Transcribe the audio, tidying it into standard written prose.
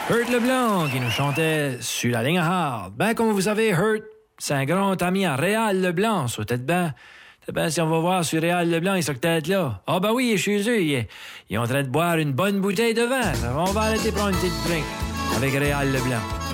Hurt Leblanc qui nous chantait sur la ligne hard. Ben, comme vous savez, Hurt, c'est un grand ami à Réal Leblanc, sur tête ben. Si on va voir sur Réal Leblanc, il sera peut-être là. Ah ben oui, il est chez eux. Il est en train de boire une bonne bouteille de vin. On va arrêter pour prendre une petite drink avec Réal Leblanc.